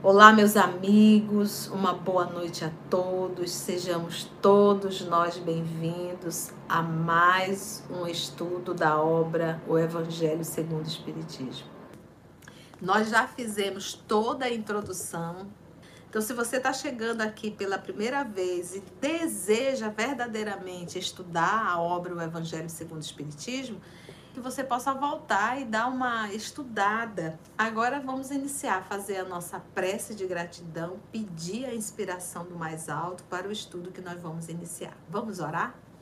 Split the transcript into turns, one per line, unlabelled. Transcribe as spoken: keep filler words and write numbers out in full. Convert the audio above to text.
Olá, meus amigos, uma boa noite a todos, sejamos todos nós bem-vindos a mais um estudo da obra O Evangelho segundo o Espiritismo. Nós já fizemos toda a introdução, então se você está chegando aqui pela primeira vez e deseja verdadeiramente estudar a obra O Evangelho segundo o Espiritismo, que você possa voltar e dar uma estudada. Agora vamos iniciar a fazer a nossa prece de gratidão, pedir a inspiração do mais alto para o estudo que nós vamos iniciar. Vamos orar?